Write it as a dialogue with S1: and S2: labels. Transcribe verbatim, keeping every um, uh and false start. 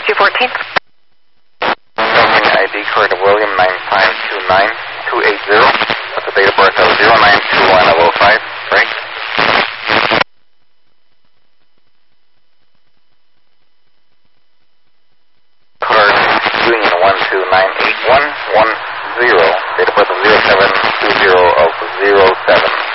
S1: two fourteen.
S2: California I D card of William nine five two nine two eight zero with the date of birth of zero nine two one oh five. Break. Card Union one two nine eight one one zero. Date of birth of zero seven two zero of zero seven.